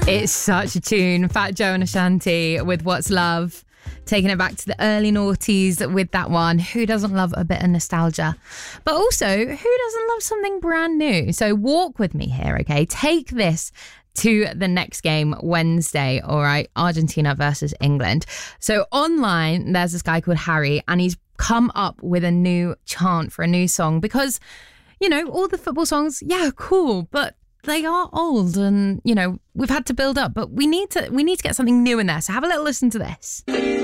It's such a tune. Fat Joe and Ashanti with What's Love. Taking it back to the early noughties with that one. Who doesn't love a bit of nostalgia? But also, who doesn't love something brand new? So walk with me here, okay? Take this to the next game Wednesday, all right? Argentina versus England. So online, there's this guy called Harry, and he's come up with a new chant for a new song because, you know, all the football songs, yeah, cool, but they are old and, you know, we've had to build up, but we need to get something new in there. So have a little listen to this.